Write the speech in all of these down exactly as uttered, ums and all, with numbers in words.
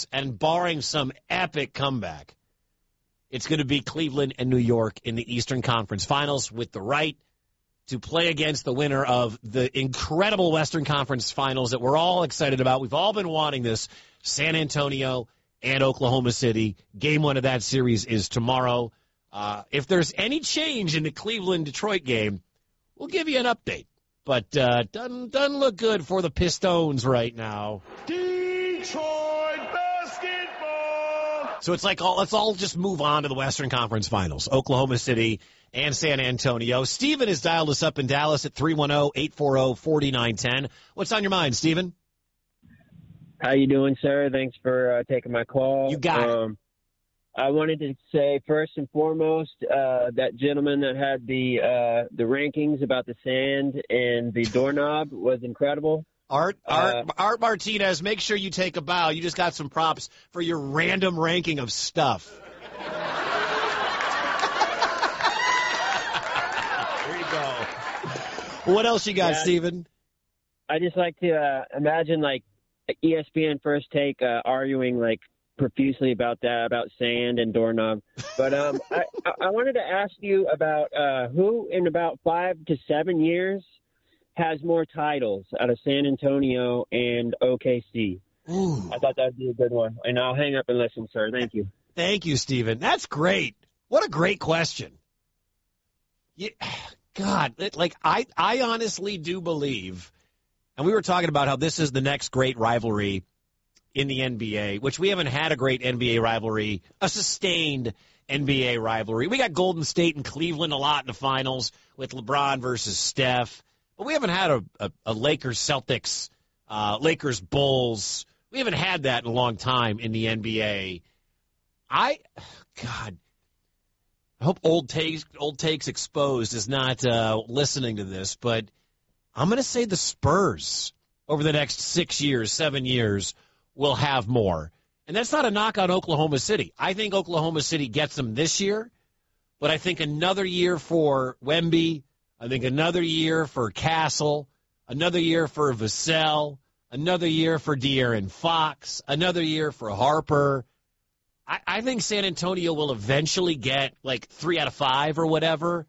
and barring some epic comeback, it's going to be Cleveland and New York in the Eastern Conference Finals with the right to play against the winner of the incredible Western Conference Finals that we're all excited about. We've all been wanting this. San Antonio and Oklahoma City. Game one of that series is tomorrow. Uh, if there's any change in the Cleveland-Detroit game, we'll give you an update. But uh, doesn't, doesn't look good for the Pistons right now. Detroit basketball! So it's like, all, let's all just move on to the Western Conference Finals. Oklahoma City and San Antonio. Steven has dialed us up in Dallas at three one zero, eight four zero, four nine one zero. What's on your mind, Steven? How you doing, sir? Thanks for uh, taking my call. You got um, it. I wanted to say first and foremost, uh, that gentleman that had the uh, the rankings about the sand and the doorknob was incredible. Art, Art, Uh, Art Martinez, make sure you take a bow. You just got some props for your random ranking of stuff. There you go. What else you got, Yeah. Steven? I just like to uh, imagine like E S P N First Take uh, arguing like profusely about that, about sand and doorknob. But um, I, I wanted to ask you about uh, who in about five to seven years has more titles out of San Antonio and O K C. Ooh. I thought that would be a good one. And I'll hang up and listen, sir. Thank you. Thank you, Steven. That's great. What a great question. Yeah, God, it, like I, I honestly do believe, and we were talking about how this is the next great rivalry in the N B A, which we haven't had a great N B A rivalry, a sustained N B A rivalry. We got Golden State and Cleveland a lot in the finals with LeBron versus Steph, but we haven't had a, a, a Lakers-Celtics, uh, Lakers-Bulls. We haven't had that in a long time in the N B A. I, God, I hope Old Takes, Old Takes Exposed is not uh, listening to this, but I'm going to say the Spurs over the next six years, seven years, will have more. And that's not a knock on Oklahoma City. I think Oklahoma City gets them this year, but I think another year for Wemby, I think another year for Castle, another year for Vassell, another year for De'Aaron Fox, another year for Harper. I, I think San Antonio will eventually get like three out of five or whatever,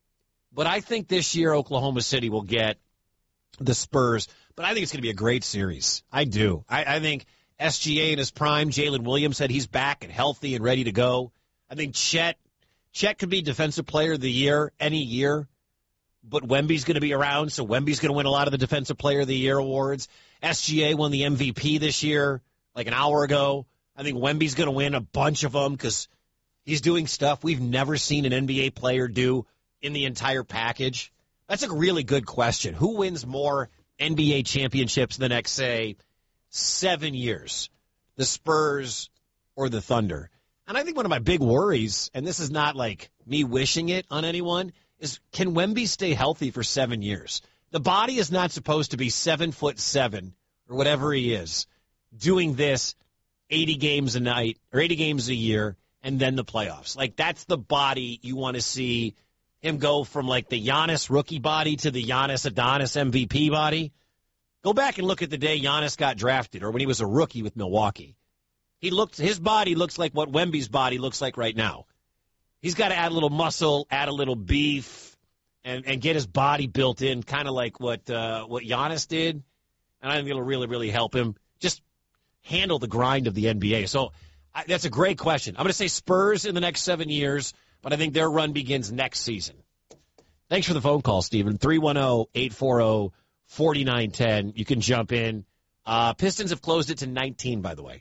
but I think this year Oklahoma City will get the Spurs. But I think it's going to be a great series. I do. I, I think S G A in his prime, Jalen Williams said he's back and healthy and ready to go. I think Chet, Chet could be Defensive Player of the Year any year, but Wemby's going to be around, so Wemby's going to win a lot of the Defensive Player of the Year awards. S G A won the M V P this year, like an hour ago. I think Wemby's going to win a bunch of them because he's doing stuff we've never seen an N B A player do in the entire package. That's a really good question. Who wins more N B A championships in the next, say, seven years? The Spurs or the Thunder? And I think one of my big worries, and this is not like me wishing it on anyone, is can Wemby stay healthy for seven years? The body is not supposed to be seven foot seven or whatever he is doing this eighty games a night or eighty games a year and then the playoffs. Like, that's the body you want to see him go from, like, the Giannis rookie body to the Giannis Adonis M V P body. Go back and look at the day Giannis got drafted or when he was a rookie with Milwaukee. He looked, his body looks like what Wemby's body looks like right now. He's got to add a little muscle, add a little beef, and, and get his body built in, kind of like what uh, what Giannis did. And I think it'll really, really help him just handle the grind of the N B A. So I, that's a great question. I'm going to say Spurs in the next seven years, but I think their run begins next season. Thanks for the phone call, Stephen. three one zero, eight four zero, four nine one zero. You can jump in. Uh, Pistons have closed it to nineteen, by the way.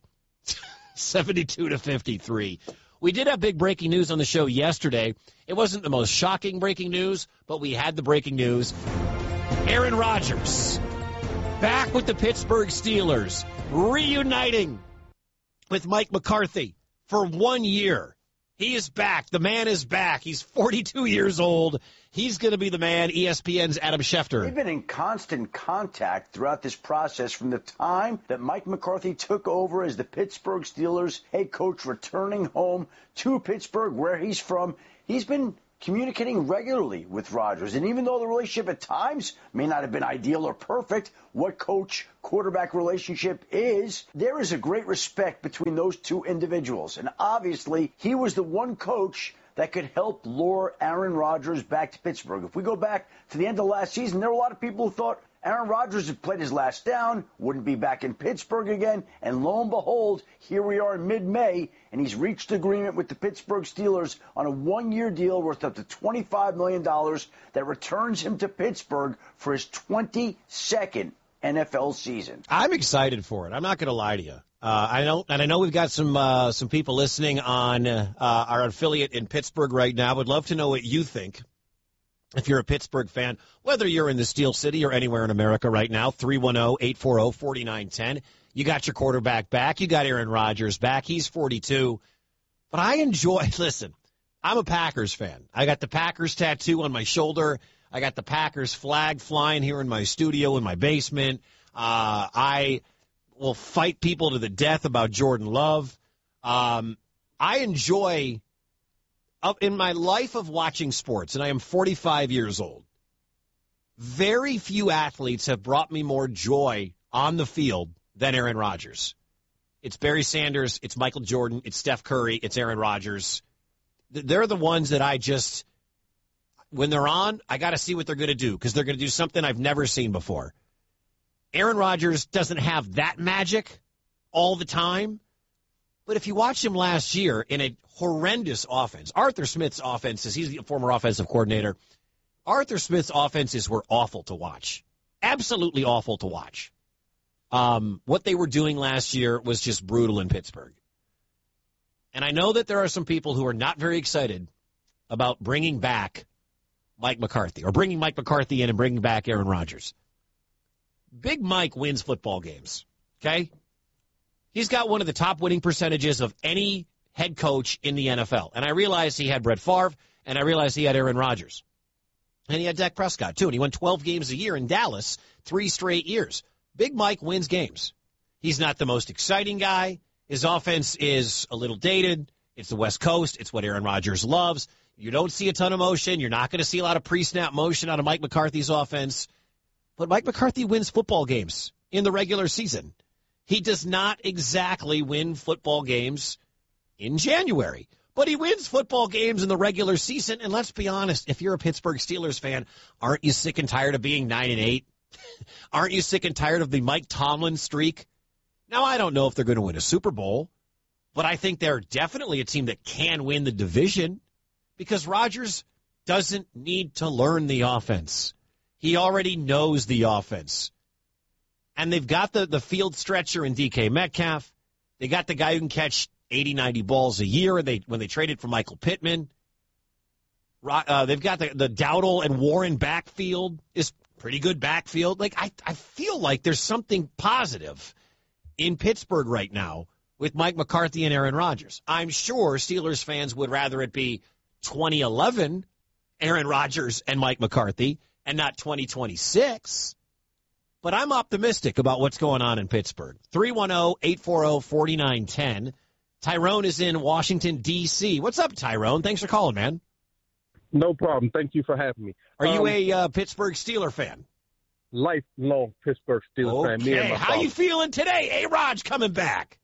seventy-two to fifty-three. We did have big breaking news on the show yesterday. It wasn't the most shocking breaking news, but we had the breaking news. Aaron Rodgers, back with the Pittsburgh Steelers, reuniting with Mike McCarthy for one year. He is back. The man is back. He's forty-two years old. He's going to be the man. E S P N's Adam Schefter. They've been in constant contact throughout this process from the time that Mike McCarthy took over as the Pittsburgh Steelers head coach, returning home to Pittsburgh, where he's from. He's been communicating regularly with Rodgers. And even though the relationship at times may not have been ideal or perfect, what coach-quarterback relationship is, there is a great respect between those two individuals. And obviously, he was the one coach that could help lure Aaron Rodgers back to Pittsburgh. If we go back to the end of last season, there were a lot of people who thought Aaron Rodgers had played his last down, wouldn't be back in Pittsburgh again, and lo and behold, here we are in mid-May, and he's reached agreement with the Pittsburgh Steelers on a one-year deal worth up to twenty-five million dollars that returns him to Pittsburgh for his twenty-second N F L season. I'm excited for it. I'm not going to lie to you. Uh, I know, and I know we've got some uh, some people listening on uh, our affiliate in Pittsburgh right now. Would love to know what you think. If you're a Pittsburgh fan, whether you're in the Steel City or anywhere in America right now, three one zero, eight four zero, four nine one zero. You got your quarterback back. You got Aaron Rodgers back. He's forty-two. But I enjoy, listen, I'm a Packers fan. I got the Packers tattoo on my shoulder. I got the Packers flag flying here in my studio in my basement. Uh, I will fight people to the death about Jordan Love. Um, I enjoy... In my life of watching sports, and I am forty-five years old, very few athletes have brought me more joy on the field than Aaron Rodgers. It's Barry Sanders, it's Michael Jordan, it's Steph Curry, it's Aaron Rodgers. They're the ones that I just, when they're on, I got to see what they're going to do because they're going to do something I've never seen before. Aaron Rodgers doesn't have that magic all the time. But if you watch him last year in a horrendous offense, Arthur Smith's offenses, he's the former offensive coordinator, Arthur Smith's offenses were awful to watch. Absolutely awful to watch. Um, what they were doing last year was just brutal in Pittsburgh. And I know that there are some people who are not very excited about bringing back Mike McCarthy or bringing Mike McCarthy in and bringing back Aaron Rodgers. Big Mike wins football games, okay? He's got one of the top winning percentages of any head coach in the N F L. And I realize he had Brett Favre, and I realize he had Aaron Rodgers. And he had Dak Prescott, too. And he won twelve games a year in Dallas, three straight years. Big Mike wins games. He's not the most exciting guy. His offense is a little dated. It's the West Coast. It's what Aaron Rodgers loves. You don't see a ton of motion. You're not going to see a lot of pre-snap motion out of Mike McCarthy's offense. But Mike McCarthy wins football games in the regular season. He does not exactly win football games in January, but he wins football games in the regular season. And let's be honest, if you're a Pittsburgh Steelers fan, aren't you sick and tired of being nine and eight? Aren't you sick and tired of the Mike Tomlin streak? Now, I don't know if they're going to win a Super Bowl, but I think they're definitely a team that can win the division because Rodgers doesn't need to learn the offense. He already knows the offense. And they've got the, the field stretcher in D K Metcalf. They got the guy who can catch eighty, ninety balls a year They when they traded for Michael Pittman. Uh, they've got the, the Dowdle and Warren backfield is pretty good backfield. Like I, I feel like there's something positive in Pittsburgh right now with Mike McCarthy and Aaron Rodgers. I'm sure Steelers fans would rather it be twenty eleven Aaron Rodgers and Mike McCarthy and not twenty twenty-six. But I'm optimistic about what's going on in Pittsburgh. three one zero, eight four zero, four nine one zero. Tyrone is in Washington, D C What's up, Tyrone? Thanks for calling, man. No problem. Thank you for having me. Are um, you a uh, Pittsburgh Steeler fan? Lifelong Pittsburgh Steelers okay. fan. Me and my How father. you feeling today? A-Rod's coming back.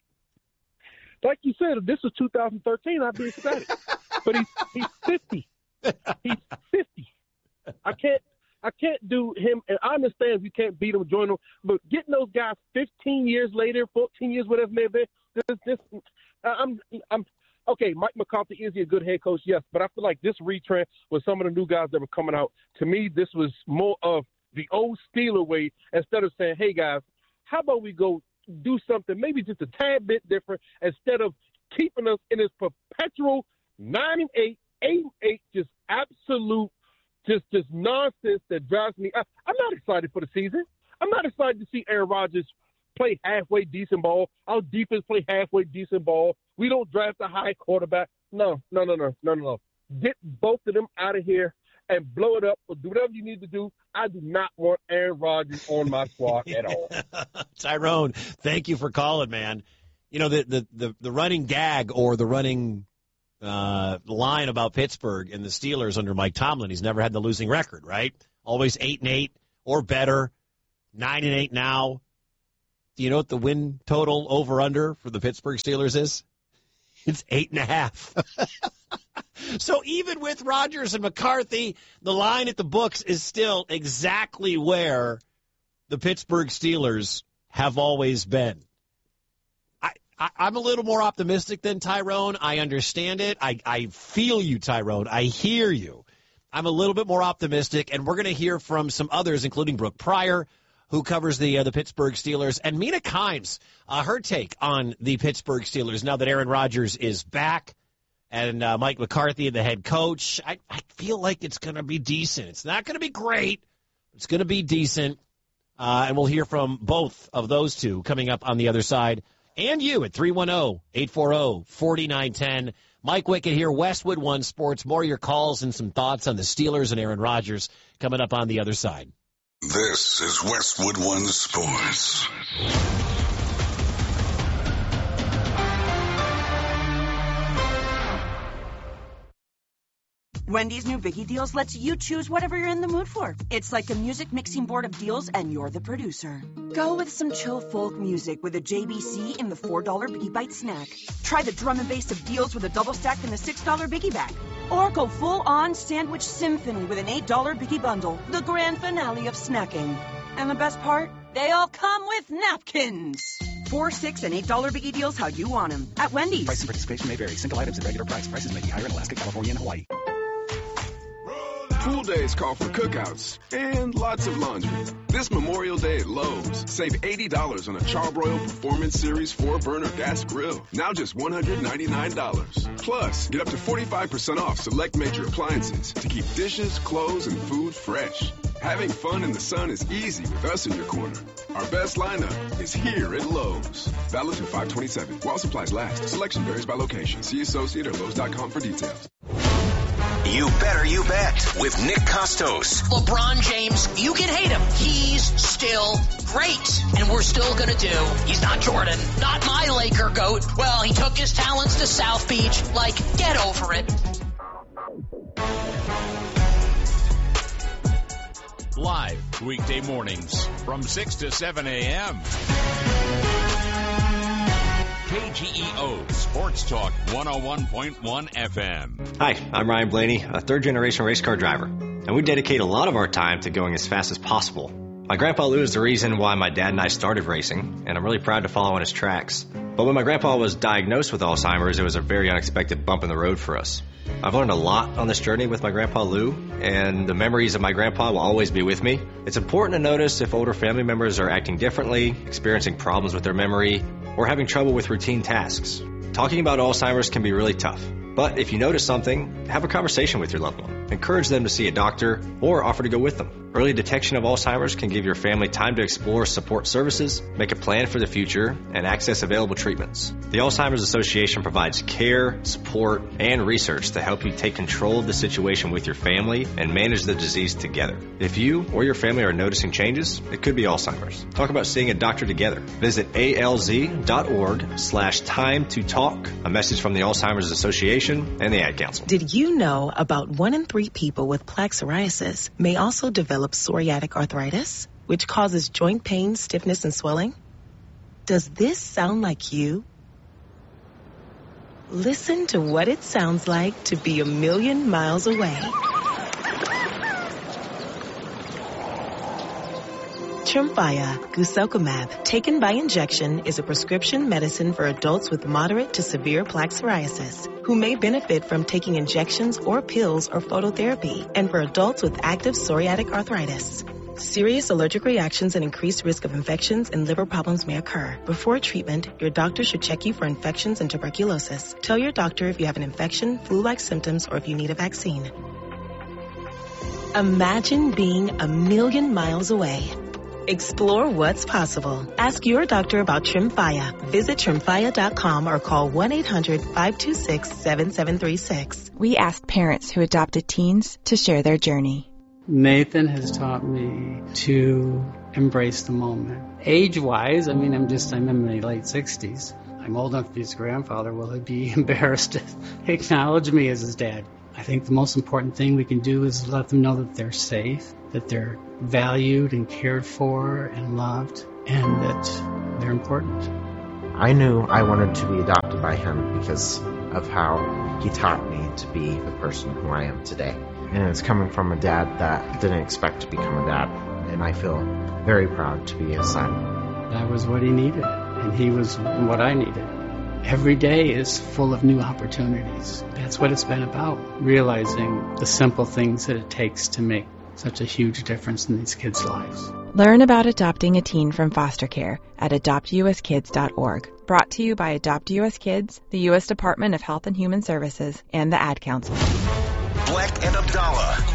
Like you said, if this was two thousand thirteen, I'd be ecstatic. But he's he's fifty. He's fifty. I can't. I can't do him, and I understand if you can't beat him, join him, but getting those guys fifteen years later, fourteen years, whatever it may be, this, this, I'm, I'm, okay, Mike McCarthy, is he a good head coach? Yes, but I feel like this retrend with some of the new guys that were coming out, to me, this was more of the old Steeler way instead of saying, hey, guys, how about we go do something maybe just a tad bit different instead of keeping us in this perpetual nine and eight, eight and eight, just absolute Just just nonsense that drives me. I, I'm not excited for the season. I'm not excited to see Aaron Rodgers play halfway decent ball. Our defense play halfway decent ball. We don't draft a high quarterback. No, no, no, no, no, no, no. Get both of them out of here and blow it up or do whatever you need to do. I do not want Aaron Rodgers on my squad at all. Tyrone, thank you for calling, man. You know, the, the, the, the running gag or the running uh, line about Pittsburgh and the Steelers under Mike Tomlin. He's never had the losing record, right? Always eight and eight or better. Nine and eight now. Do you know what the win total over under for the Pittsburgh Steelers is? It's eight and a half. So even with Rodgers and McCarthy, the line at the books is still exactly where the Pittsburgh Steelers have always been. I, I, I'm a little more optimistic than Tyrone. I understand it. I, I feel you, Tyrone. I hear you. I'm a little bit more optimistic, and we're going to hear from some others, including Brooke Pryor, who covers the uh, the Pittsburgh Steelers, and Mina Kimes, uh, her take on the Pittsburgh Steelers now that Aaron Rodgers is back and uh, Mike McCarthy, the head coach. I, I feel like it's going to be decent. It's not going to be great. It's going to be decent, uh, and we'll hear from both of those two coming up on the other side. And you at three one zero, eight four zero, four nine one zero. Mike Wickett here, Westwood One Sports. More of your calls and some thoughts on the Steelers and Aaron Rodgers coming up on the other side. This is Westwood One Sports. Wendy's new Biggie Deals lets you choose whatever you're in the mood for. It's like a music mixing board of deals, and you're the producer. Go with some chill folk music with a J B C in the four dollar Biggie Bite snack. Try the drum and bass of deals with a double stack in the six dollar Biggie Bag. Or go full-on sandwich symphony with an eight dollar Biggie Bundle, the grand finale of snacking. And the best part? They all come with napkins. Four, six, and eight dollar Biggie Deals how you want them at Wendy's. Price and participation may vary. Single items at regular price. Prices may be higher in Alaska, California, and Hawaii. Pool days call for cookouts and lots of laundry. This Memorial Day at Lowe's, save eighty dollars on a Charbroil Performance Series four burner gas grill. Now just one hundred ninety-nine dollars. Plus, get up to forty-five percent off select major appliances to keep dishes, clothes, and food fresh. Having fun in the sun is easy with us in your corner. Our best lineup is here at Lowe's. Valid through five twenty-seven. While supplies last. Selection varies by location. See associate or Lowe's dot com for details. You Better You Bet with Nick Costos. LeBron James, you can hate him. He's still great. And we're still going to do. He's not Jordan. Not my Laker goat. Well, he took his talents to South Beach. Like, get over it. Live weekday mornings from six to seven a.m. K G E O Sports Talk one oh one point one F M. Hi, I'm Ryan Blaney, a third-generation race car driver, and we dedicate a lot of our time to going as fast as possible. My grandpa Lou is the reason why my dad and I started racing, and I'm really proud to follow in his tracks. But when my grandpa was diagnosed with Alzheimer's, it was a very unexpected bump in the road for us. I've learned a lot on this journey with my grandpa Lou, and the memories of my grandpa will always be with me. It's important to notice if older family members are acting differently, experiencing problems with their memory, or having trouble with routine tasks. Talking about Alzheimer's can be really tough, but if you notice something, have a conversation with your loved one. Encourage them to see a doctor or offer to go with them. Early detection of Alzheimer's can give your family time to explore support services, make a plan for the future, and access available treatments. The Alzheimer's Association provides care, support, and research to help you take control of the situation with your family and manage the disease together. If you or your family are noticing changes, it could be Alzheimer's. Talk about seeing a doctor together. Visit alz.org slash time to talk. A message from the Alzheimer's Association and the Ad Council. Did you know about one in three people with plaque psoriasis may also develop psoriatic arthritis, which causes joint pain, stiffness, and swelling? Does this sound like you? Listen to what it sounds like to be a million miles away. Tremfya guselkumab, taken by injection, is a prescription medicine for adults with moderate to severe plaque psoriasis who may benefit from taking injections or pills or phototherapy, and for adults with active psoriatic arthritis. Serious allergic reactions and increased risk of infections and liver problems may occur. Before treatment, your doctor should check you for infections and tuberculosis. Tell your doctor if you have an infection, flu-like symptoms, or if you need a vaccine. Imagine being a million miles away. Explore what's possible. Ask your doctor about Tremfya. Visit tremfya dot com or call one eight hundred, five two six, seven seven three six. We asked parents who adopted teens to share their journey. Nathan has taught me to embrace the moment. Age-wise, I mean, I'm just, I'm in my late sixties. I'm old enough to be his grandfather. Will he be embarrassed to acknowledge me as his dad? I think the most important thing we can do is let them know that they're safe, that they're valued and cared for and loved, and that they're important. I knew I wanted to be adopted by him because of how he taught me to be the person who I am today. And it's coming from a dad that didn't expect to become a dad, and I feel very proud to be his son. That was what he needed, and he was what I needed. Every day is full of new opportunities. That's what it's been about, realizing the simple things that it takes to make such a huge difference in these kids' lives. Learn about adopting a teen from foster care at adopt u s kids dot org. Brought to you by Adopt U S Kids, the U S Department of Health and Human Services, and the Ad Council. Black and Abdallah.